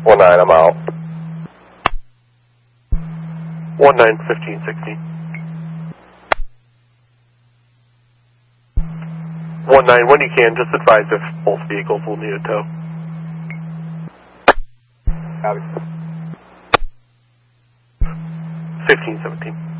19, I'm out. 19, 15, 16. 19, when you can, just advise if both vehicles will need a tow. Copy. 15, 17.